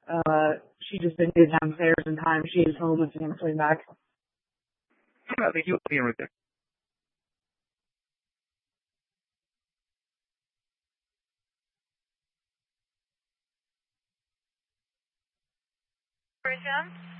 She just didn't get downstairs in time. She is home and she's going to swing back. I think you'll be right there. Resume.